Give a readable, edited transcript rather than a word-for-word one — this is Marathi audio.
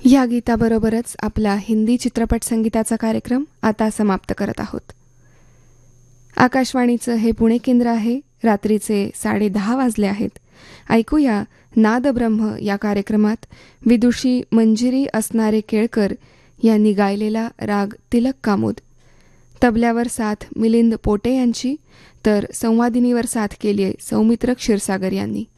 या गीताबरोबरच आपला हिंदी चित्रपट संगीताचा कार्यक्रम आता समाप्त करत आहोत. आकाशवाणीचं हे पुणे केंद्र आहे. रात्रीचे 10:30 वाजले आहेत. ऐकूया नादब्रह्म या कार्यक्रमात विदुषी मंजिरी असणारे केळकर यांनी गायलेला राग तिलक कामोद. तबल्यावर साथ मिलिंद पोटे यांची, तर संवादिनीवर साथ केली आहे सौमित्र क्षीरसागर यांनी.